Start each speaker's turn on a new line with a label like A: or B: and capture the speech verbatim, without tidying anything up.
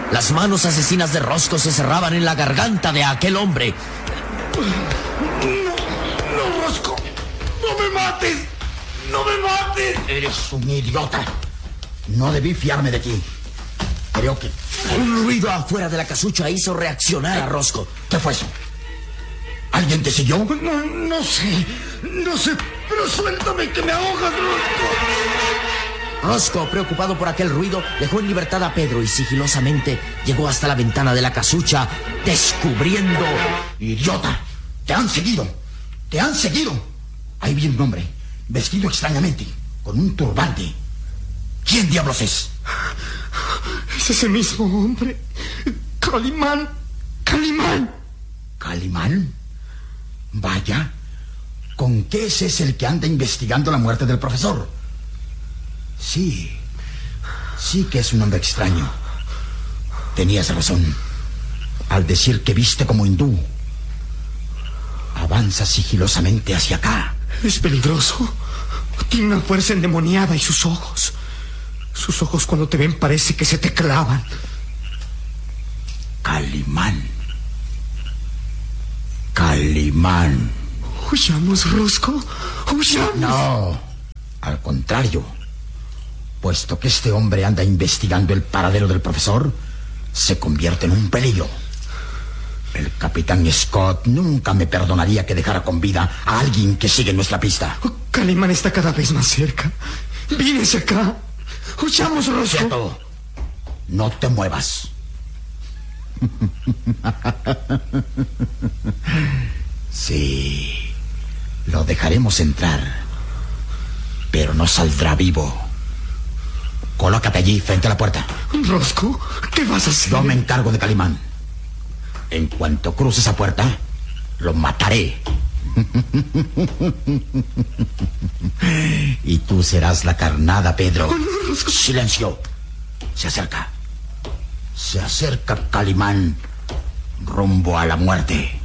A: Las manos asesinas de Rosco se cerraban en la garganta de aquel hombre.
B: No, no, Rosco. No me mates. No me mates.
C: Eres un idiota. No debí fiarme de ti. Creo que...
A: Un ruido afuera de la casucha hizo reaccionar a Rosco.
C: ¿Qué fue eso? ¿Alguien te siguió?
B: No, no sé. No sé. Pero suéltame que me ahogas, Rosco.
A: Rosco, preocupado por aquel ruido, dejó en libertad a Pedro y sigilosamente llegó hasta la ventana de la casucha, descubriendo...
C: ¡Idiota! ¡Te han seguido! ¡Te han seguido! Ahí viene un hombre, vestido extrañamente, con un turbante. ¿Quién diablos es?
B: Es ese mismo hombre. Calimán. Calimán.
C: ¿Calimán? Vaya. ¿Con qué ese es el que anda investigando la muerte del profesor? Sí. Sí que es un hombre extraño. Tenías razón al decir que viste como hindú. Avanza sigilosamente hacia acá.
B: Es peligroso. Tiene una fuerza endemoniada y sus ojos... Sus ojos cuando te ven parece que se te clavan.
C: Calimán. Calimán.
B: ¿Huyamos, Rosco? ¿Huyamos?
C: No, al contrario. Puesto que este hombre anda investigando el paradero del profesor, se convierte en un peligro. El capitán Scott nunca me perdonaría que dejara con vida a alguien que sigue nuestra pista.
B: Oh, Calimán está cada vez más cerca. Viene hacia acá. ¡Huyamos, Rosco!
C: Quieto. No te muevas. Sí, lo dejaremos entrar, pero no saldrá vivo. Colócate allí, frente a la puerta.
B: Rosco, ¿qué vas a hacer?
C: Yo me encargo de Calimán. En cuanto cruce esa puerta, lo mataré. Y tú serás la carnada, Pedro.
B: Oh, no, Rosco.
C: Silencio. Se acerca. Se acerca Calimán rumbo a la muerte.